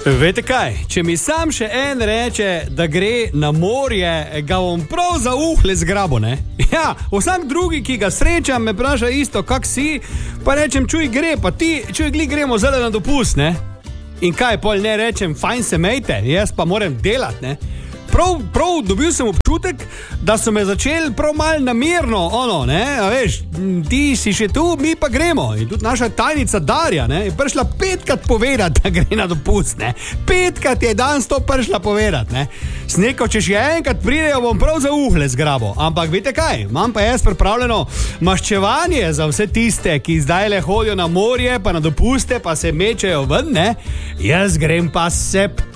Veste kaj, če mi sam še en reče, da gre na morje, ga bom prav za uhle zgrabo, ne? Ja, vsak drugi, ki ga srečam, me vpraša isto, kak si, pa rečem, čuj gre, pa ti, čuj gli gremo zelo na dopust, ne? In kaj, pol ne rečem, fajn se mejte, jaz pa moram delati, ne? Prav dobil sem občutek, da so me začeli prav malo namerno, ne, a veš, ti si še tu, mi pa gremo. In tudi naša tajnica Darja, ne, je prišla 5krat povedati, da gre na dopust, ne. 5krat je danes to prišla povedati, ne. Sneko, če še enkrat pridejo, bom prav za uhle zgrabo. Ampak veste kaj, imam pa jaz pripravljeno maščevanje za vse tiste, ki zdaj le hodijo na morje, pa na dopuste, pa se mečejo ven, ne. Jaz grem pa se